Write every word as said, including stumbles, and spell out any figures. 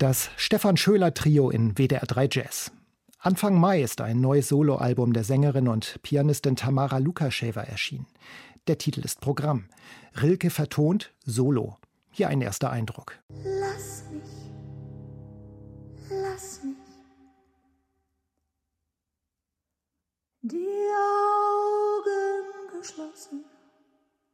Das Stefan Schöler Trio in W D R drei Jazz. Anfang Mai ist ein neues Soloalbum der Sängerin und Pianistin Tamara Lukascheva erschienen. Der Titel ist Programm. Rilke vertont Solo. Hier ein erster Eindruck. Lass mich, lass mich dir